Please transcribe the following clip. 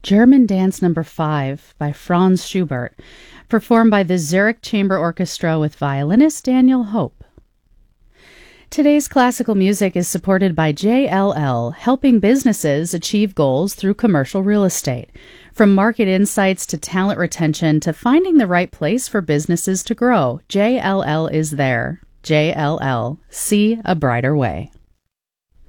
German Dance Number 5 by Franz Schubert, performed by the Zurich Chamber Orchestra with violinist Daniel Hope. Today's classical music is supported by JLL, helping businesses achieve goals through commercial real estate. From market insights to talent retention to finding the right place for businesses to grow, JLL is there. JLL. See a brighter way.